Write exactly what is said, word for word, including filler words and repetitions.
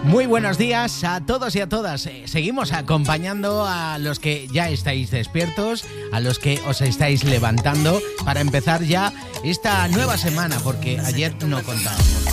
Muy buenos días a todos y a todas. Seguimos acompañando a los que ya estáis despiertos, a los que os estáis levantando para empezar ya esta nueva semana, porque ayer no contábamos.